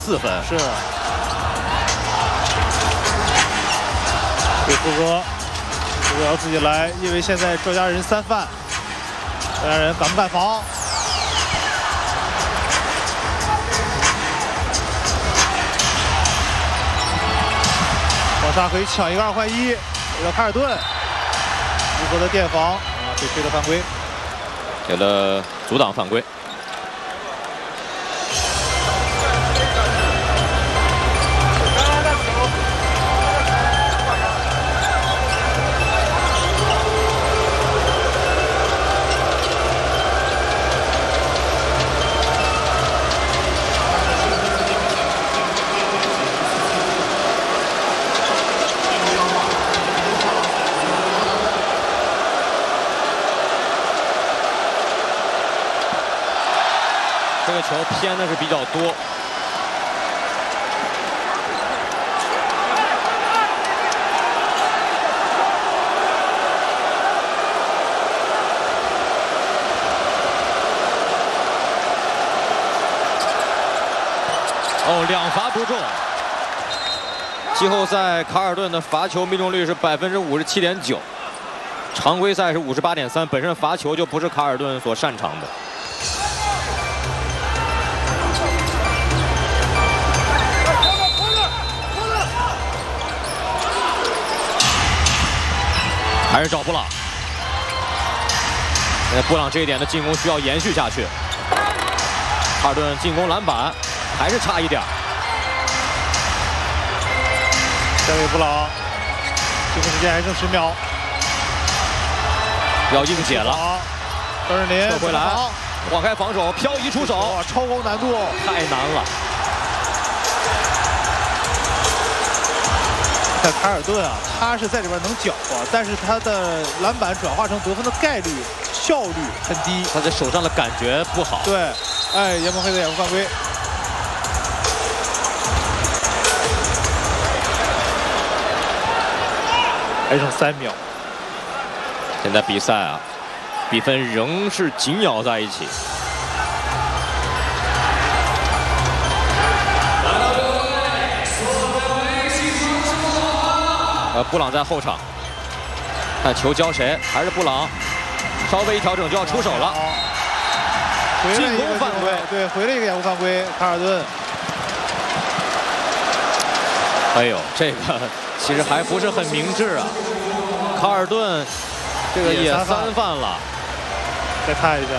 4分。 是。给胡歌，胡歌要自己来，因为现在赵家人3犯，赵家人敢不敢防？黄沙可以抢一个2换1，给到凯尔顿，胡歌的垫防啊，被吹了犯规， 给了阻挡犯规。 这个球偏的是比较多，哦，2罚不中。季后赛卡尔顿的罚球命中率是57.9%，常规赛是58.3%，本身罚球就不是卡尔顿所擅长的。 还是找布朗。现在布朗这一点的进攻需要延续下去。卡尔顿进攻篮板还是差一点。 交给布朗，进攻时间还剩10秒， 要硬解了。 张镇麟撤回来，晃开防守，漂移出手， 超高难度， 太难了。 在凯尔顿啊，他是在里边能搅和，但是他的篮板转化成得分的概率、效率很低。 他在手上的感觉不好。 对，哎，严蒙黑的掩护犯规。还剩3秒。 现在比赛啊，比分仍是紧咬在一起。 布朗在后场，看球交谁？还是布朗，稍微一调整就要出手了。进攻犯规， 对，回了一个掩护犯规，卡尔顿。 哎呦，这个其实还不是很明智啊。卡尔顿这个也3犯了。 再看一下，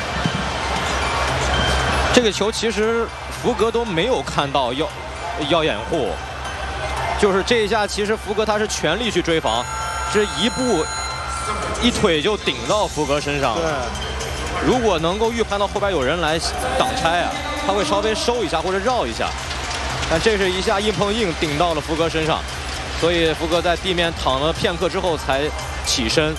这个球其实福格都没有看到要掩护。 就是这一下，其实福格他是全力去追防，这一腿就顶到福格身上了。 对， 如果能够预判到后边有人来挡拆啊，他会稍微收一下或者绕一下。但这是一下硬碰硬顶到了福格身上，所以福格在地面躺了片刻之后才起身。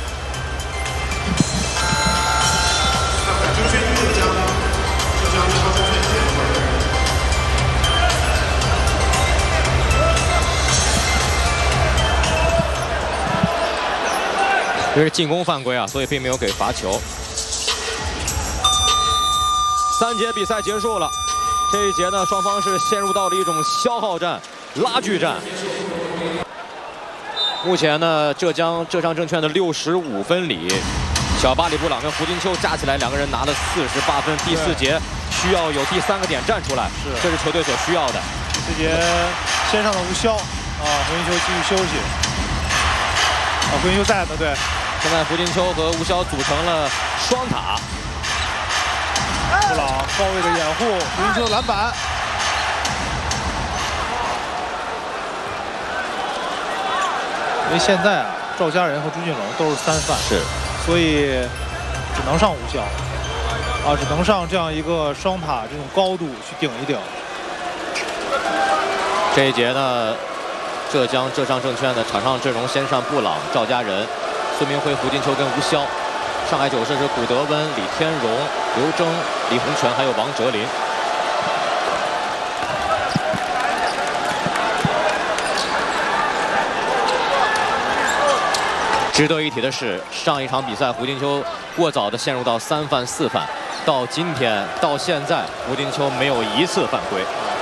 这是进攻犯规啊，所以并没有给罚球。3节比赛结束了，这一节呢，双方是陷入到了一种消耗战、拉锯战。目前呢，浙商证券的65分里，小巴里布朗跟胡金秋加起来2个人拿了48分。第4节需要有第3个点站出来，这是球队所需要的。 这节先上的吴骁啊，胡金秋继续休息。啊，胡金秋在呢，对。 现在胡金秋和吴骁组成了双塔， 布朗高位的掩护，胡金秋篮板。因为现在啊，赵家人和朱俊龙都是3犯， 是， 所以只能上吴骁，啊，只能上这样一个双塔这种高度去顶一顶。 这一节呢，浙商证券的场上阵容先上布朗、赵家人。 孙明辉、胡金秋跟吴骁，上海九世是古德温、李天荣、刘铮、李洪权，还有王哲林。值得一提的是，上一场比赛胡金秋过早的陷入到3犯4犯，到今天到现在，胡金秋没有1次犯规。